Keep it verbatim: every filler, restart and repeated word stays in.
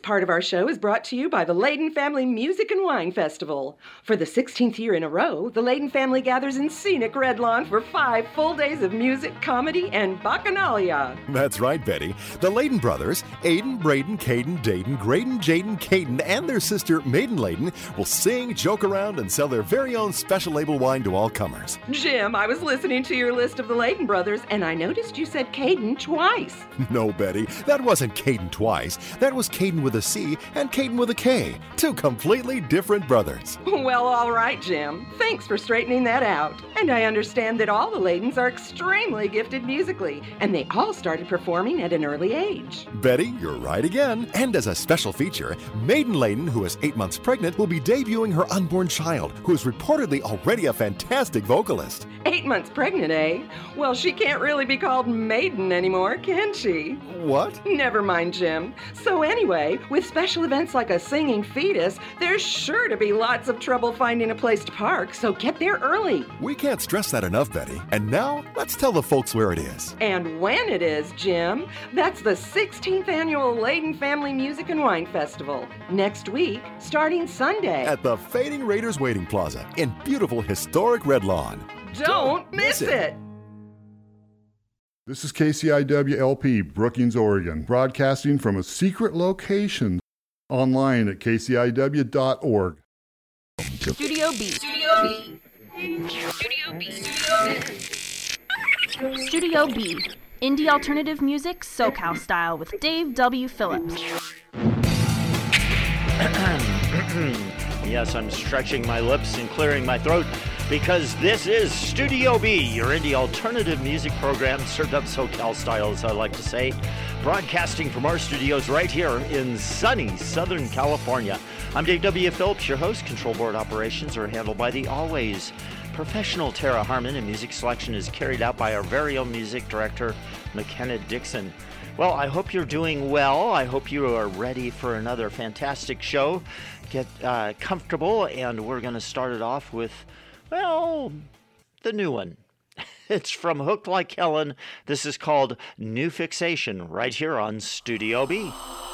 part of our show is brought to you by the Layden Family Music and Wine Festival. For the sixteenth year in a row, the Layden family gathers in scenic Red Lawn for five full days of music, comedy, and bacchanalia. That's right, Betty. The Layden brothers, Aiden, Braden, Caden, Dayton, Graydon, Jaden, Caden, and their sister, Maiden Layden, will sing, joke around, and sell their very own special label wine to all comers. Jim, I was listening to your list of the Layden brothers, and I noticed you said Caden twice. No, Betty, that wasn't Caden twice. That was Caden with a C and Caden with a K. Two completely different brothers. Well, all right, Jim. Thanks for straightening that out. And I understand that all the Laydens are extremely gifted musically, and they all started performing at an early age. Betty, you're right again. And as a special feature, Maiden Layden, who is eight months pregnant, will be debuting her unborn child, who is reportedly already a fantastic vocalist. Eight months pregnant, eh? Well, she can't really be called Maiden anymore, can she? What? Never mind, Jim. So anyway, with special events like a singing fetus, there's sure to be lots of trouble finding a place to park, so get there early. We can't stress that enough, Betty. And now, let's tell the folks where it is. And when it is, Jim. That's the sixteenth Annual Layden Family Music and Wine Festival. Next week, starting Sunday. At the Fading Raiders Waiting Plaza in beautiful historic Red Lawn. Don't, Don't miss it. it. This is K C I W L P, Brookings, Oregon, broadcasting from a secret location online at k c i w dot org. Studio B. Studio B. Studio B. Studio B. Studio B. Indie alternative music, SoCal style, with Dave W. Phillips. Yes, I'm stretching my lips and clearing my throat because this is Studio B, your indie alternative music program, served up SoCal style, as I like to say, broadcasting from our studios right here in sunny Southern California. I'm Dave W. Phillips, your host. Control board operations are handled by the always professional Tara Harmon, and music selection is carried out by our very own music director, McKenna Dixon. Well, I hope you're doing well. I hope you are ready for another fantastic show. Get uh, comfortable, and we're going to start it off with, well, the new one. It's from Hooked Like Helen. This is called New Fixation, right here on Studio B.